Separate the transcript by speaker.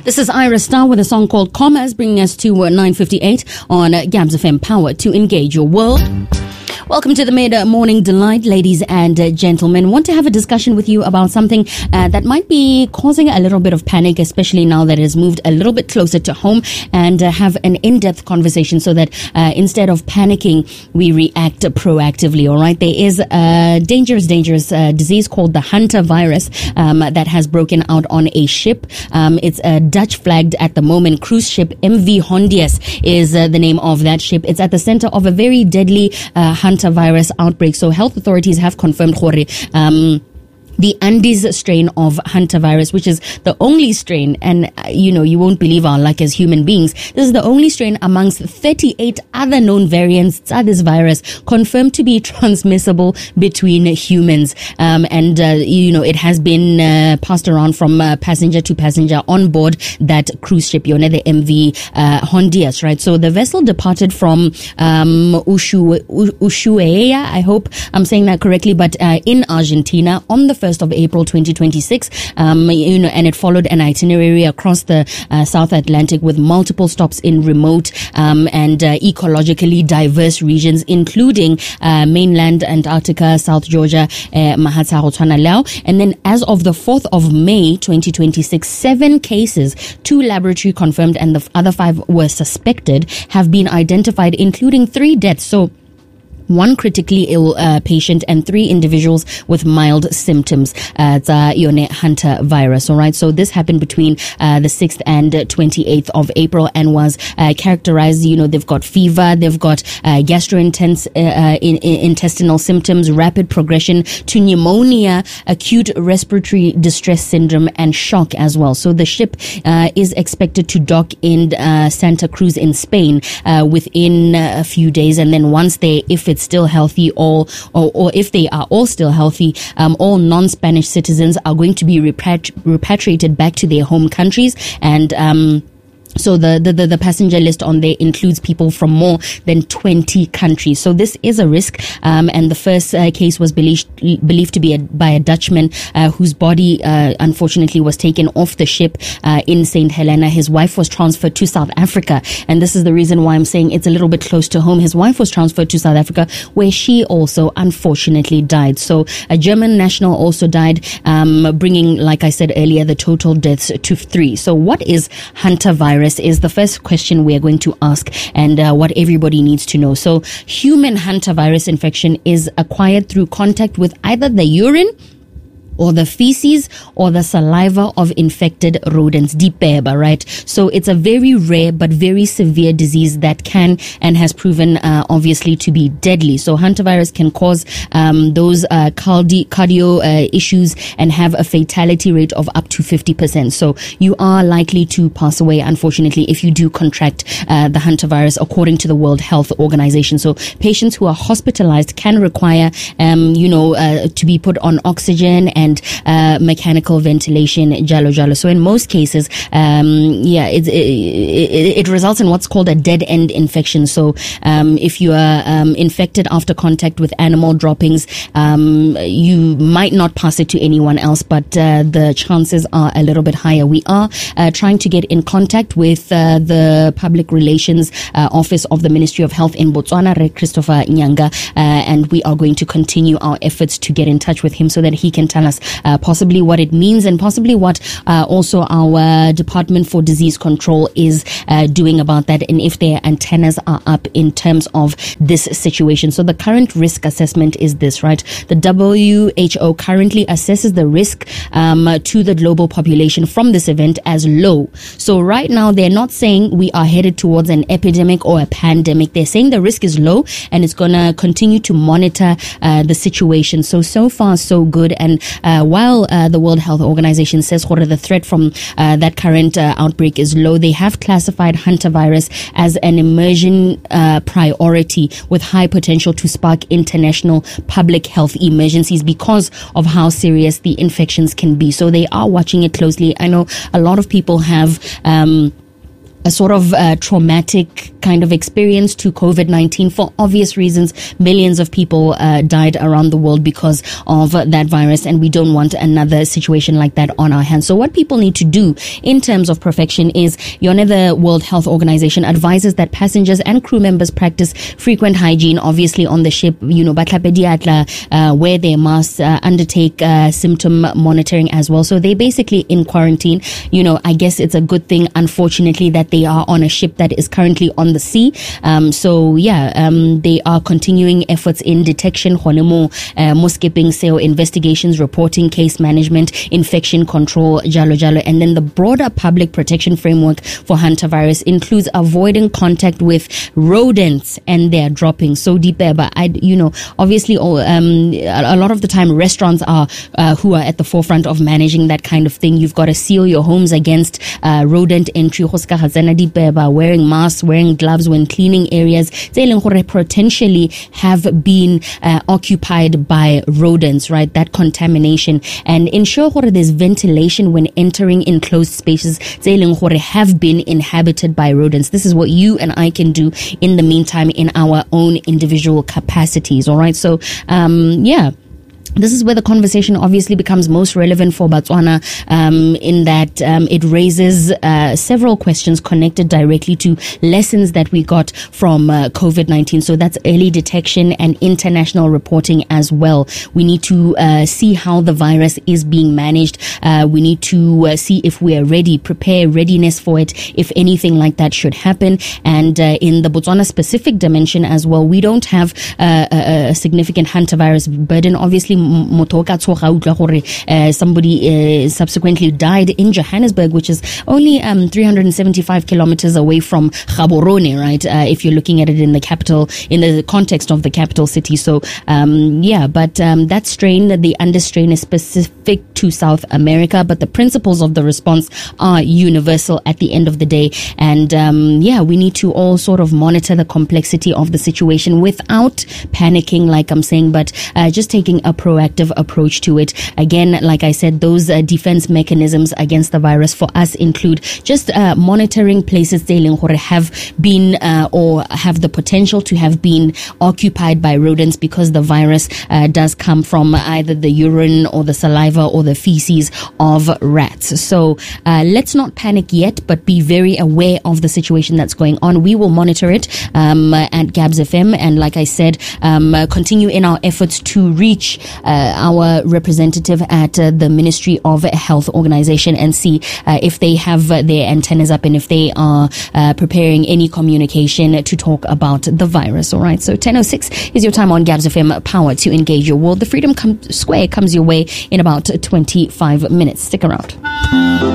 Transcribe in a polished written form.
Speaker 1: This is Ira Star with a song called Commas, bringing us to 9:58 on Gabs FM Power to engage your world. Welcome to the Mid-Morning Delight, ladies and gentlemen. Want to have a discussion with you about something that might be causing a little bit of panic, especially now that it has moved a little bit closer to home, and have an in-depth conversation so that instead of panicking, we react proactively, all right? There is a dangerous disease called the hantavirus that has broken out on a ship. It's a Dutch-flagged at the moment cruise ship. MV Hondius is the name of that ship. It's at the center of a very deadly hantavirus outbreak. So health authorities have confirmed the Andes strain of hantavirus, which is the only strain, and you won't believe our luck as human beings. This is the only strain amongst 38 other known variants of this virus confirmed to be transmissible between humans. It has been passed around from passenger to passenger on board that cruise ship, the MV Hondius, right? So the vessel departed from Ushuaia, I hope I'm saying that correctly, but in Argentina on the 1st of April 2026, and it followed an itinerary across the South Atlantic with multiple stops in remote and ecologically diverse regions, including mainland Antarctica, South Georgia, Mahatsa, Botswana, Laos. And then as of the 4th of May 2026, 7 cases, 2 laboratory confirmed and the other 5 were suspected, have been identified, including 3 deaths. So 1 critically ill patient and 3 individuals with mild symptoms. It's hantavirus. All right. So this happened between the 6th and 28th of April and was characterized. They've got fever, they've got gastrointestinal symptoms, rapid progression to pneumonia, acute respiratory distress syndrome, and shock as well. So the ship is expected to dock in Santa Cruz in Spain within a few days, and then once if it's still healthy, or if they are all still healthy, all non-Spanish citizens are going to be repatriated back to their home countries, and so the passenger list on there includes people from more than 20 countries. So this is a risk. And the first case was believed to be by a Dutchman whose body unfortunately was taken off the ship in St. Helena. His wife was transferred to South Africa. And this is the reason why I'm saying it's a little bit close to home. His wife was transferred to South Africa, where she also unfortunately died. So a German national also died, bringing, like I said earlier, the total deaths to 3. So what is hantavirus is the first question we are going to ask, and what everybody needs to know. So human hantavirus infection is acquired through contact with either the urine or the feces or the saliva of infected rodents, dipeba, right? So it's a very rare but very severe disease that can and has proven obviously to be deadly. So hantavirus can cause those cardio issues and have a fatality rate of up to 50%. So you are likely to pass away, unfortunately, if you do contract the hantavirus, according to the World Health Organization. So patients who are hospitalized can require to be put on oxygen and mechanical ventilation, jalo. So in most cases, it results in what's called a dead end infection. So if you are infected after contact with animal droppings, you might not pass it to anyone else, but the chances are a little bit higher. We are trying to get in contact with the Public Relations Office of the Ministry of Health in Botswana, Christopher Nyanga, and we are going to continue our efforts to get in touch with him so that he can tell us possibly what it means, and possibly what also our Department for Disease Control is doing about that, and if their antennas are up in terms of this situation. So the current risk assessment is this, right? The WHO currently assesses the risk to the global population from this event as low. So right now they're not saying we are headed towards an epidemic or a pandemic. They're saying the risk is low, and it's going to continue to monitor the situation. So far so good. And while the World Health Organization says the threat from that current outbreak is low, they have classified hantavirus as an emerging priority with high potential to spark international public health emergencies because of how serious the infections can be. So they are watching it closely. I know a lot of people have a sort of traumatic kind of experience to COVID-19 for obvious reasons. Millions of people died around the world because of that virus, and we don't want another situation like that on our hands. So what people need to do in terms of perfection is, the World Health Organization advises that passengers and crew members practice frequent hygiene, obviously on the ship, batlhape diatla, wear their masks, undertake symptom monitoring as well. So they're basically in quarantine. I guess it's a good thing, unfortunately, that they are on a ship that is currently on the sea. They are continuing efforts in detection, skipping sale investigations, reporting, case management, infection control, jalo, and then the broader public protection framework for hantavirus includes avoiding contact with rodents and their droppings. So deep there, but obviously, a lot of the time restaurants are who are at the forefront of managing that kind of thing. You've got to seal your homes against rodent entry, wearing masks, wearing gloves when cleaning areas potentially have been occupied by rodents, right? That contamination, and ensure there's ventilation when entering enclosed spaces have been inhabited by rodents. This is what you and I can do in the meantime in our own individual capacities. All right. So, this is where the conversation obviously becomes most relevant for Botswana, in that it raises several questions connected directly to lessons that we got from COVID-19. So that's early detection and international reporting as well. We need to see how the virus is being managed. We need to see if we are ready, prepare readiness for it, if anything like that should happen. And in the Botswana specific dimension as well, we don't have a significant hantavirus burden. Obviously, somebody subsequently died in Johannesburg, which is only 375 kilometers away from Gaborone, right? If you're looking at it in the capital, in the context of the capital city. So, that strain, the understrain, is specific to South America, but the principles of the response are universal at the end of the day. And we need to all sort of monitor the complexity of the situation without panicking, like I'm saying, but just taking a proactive approach to it. Again, like I said, those defense mechanisms against the virus for us include just monitoring places that have been or have the potential to have been occupied by rodents, because the virus does come from either the urine or the saliva or the feces of rats. So let's not panic yet, but be very aware of the situation that's going on. We will monitor it at Gabs FM, and like I said, continue in our efforts to reach our representative at the Ministry of Health Organization and see if they have their antennas up and if they are preparing any communication to talk about the virus. All right, so 10:06 is your time on Gabs FM, power to engage your world. The Freedom Square comes your way in about 25 minutes. Stick around.